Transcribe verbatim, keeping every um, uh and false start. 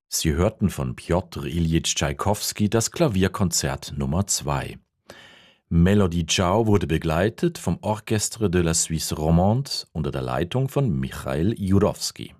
Sie hörten von Pjotr Iljitsch Tschaikowski das Klavierkonzert Nummer zwei. Melodie Ciao wurde begleitet vom Orchestre de la Suisse Romande unter der Leitung von Michail Jurowski.